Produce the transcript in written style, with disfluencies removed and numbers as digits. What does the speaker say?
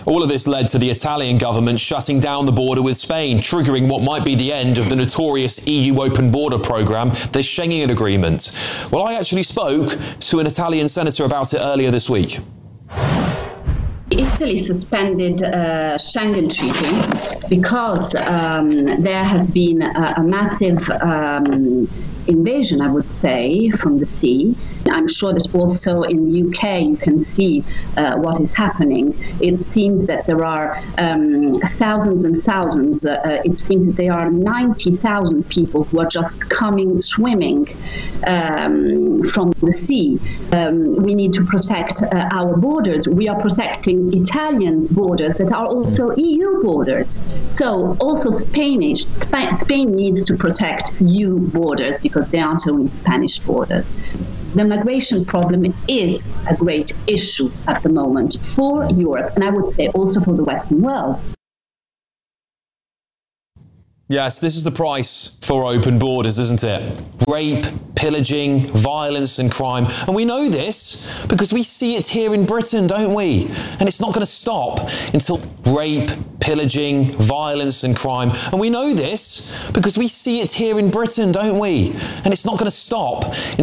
All of this led to the Italian government shutting down the border with Spain, triggering what might be the end of the notorious EU open border programme, the Schengen Agreement. Well, I actually spoke to an Italian senator about it earlier this week. Italy suspended Schengen Treaty because there has been a massive invasion, I would say, from the sea. I'm sure that also in the UK you can see what is happening. It seems that there are thousands and thousands. It seems that there are 90,000 people who are just coming swimming from the sea. We need to protect our borders. We are protecting Italian borders that are also EU borders. So also Spain needs to protect EU borders because they aren't only Spanish borders. The migration problem is a great issue at the moment for Europe, and I would say also for the Western world. Yes, this is the price for open borders, isn't it? Rape, pillaging, violence and crime. And we know this because we see it here in Britain, don't we? And it's not going to stop until rape, pillaging, violence and crime. And we know this because we see it here in Britain, don't we? And it's not going to stop